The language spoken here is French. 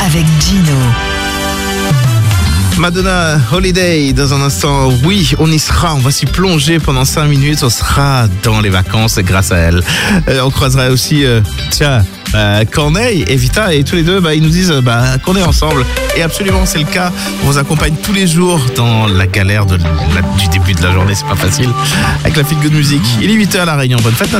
avec Gino. Madonna Holiday dans un instant. Oui, on y sera, on va s'y plonger pendant 5 minutes, on sera dans les vacances grâce à elle. On croisera aussi Corneille et Vita, et tous les deux ils nous disent qu'on est ensemble, et absolument c'est le cas. On vous accompagne tous les jours dans la galère du début de la journée, c'est pas facile, avec la feel good music. Il est 8h à La Réunion, bonne fête.